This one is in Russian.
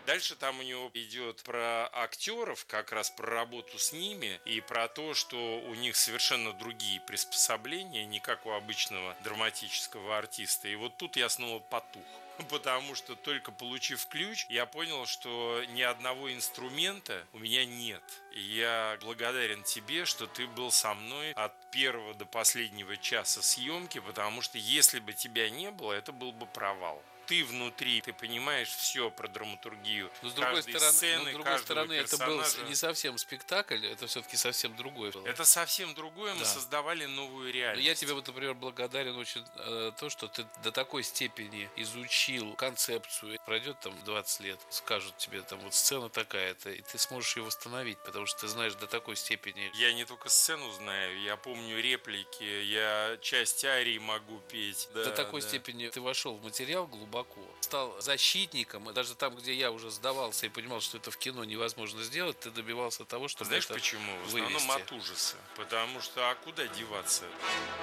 Дальше там у него идет про актеров, как раз про работу с ними и про то, что у них совершенно другие приспособления, не как у обычного драматического артиста. И вот тут я снова потух. Потому что только получив ключ, я понял, что ни одного инструмента у меня нет. И я благодарен тебе, что ты был со мной от первого до последнего часа съемки, потому что если бы тебя не было, это был бы провал. Ты внутри, ты понимаешь все про драматургию Но с другой каждой стороны, сцены, каждого это был персонажа. не совсем спектакль, это все-таки совсем другое было. Это совсем другое, мы Да. создавали новую Но реальность. я тебе, вот, например, благодарен очень то, что ты до такой степени изучил концепцию. Пройдет там 20 лет, скажут тебе, там вот сцена такая-то, и ты сможешь ее восстановить, потому что ты знаешь до такой степени. Я не только сцену знаю, я помню реплики, я часть арии могу петь. До такой степени ты вошел в материал глубоко, стал защитником, и даже там, где я уже сдавался и понимал, что это в кино невозможно сделать, ты добивался того, чтобы Знаешь это почему? В основном вывести. от ужаса. Потому что, а куда деваться?